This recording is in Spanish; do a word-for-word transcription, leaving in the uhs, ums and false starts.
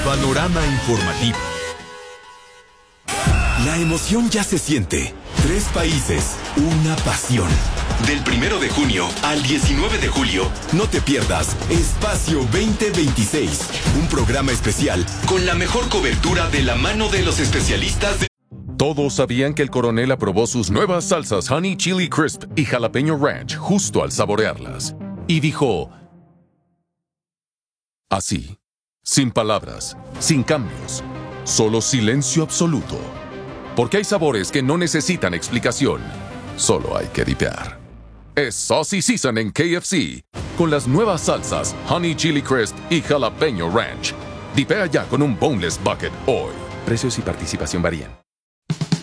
Panorama informativo. La emoción ya se siente. Tres países, una pasión. Del primero de junio al diecinueve de julio, no te pierdas Espacio veinte veintiséis, un programa especial con la mejor cobertura de la mano de los especialistas de... Todos sabían que el coronel aprobó sus nuevas salsas Honey Chili Crisp y Jalapeño Ranch justo al saborearlas. Y dijo... así, sin palabras, sin cambios, solo silencio absoluto. Porque hay sabores que no necesitan explicación, solo hay que dipear. Es Saucy Season en K F C, con las nuevas salsas Honey Chili Crisp y Jalapeño Ranch. Dipea ya con un Boneless Bucket hoy. Precios y participación varían.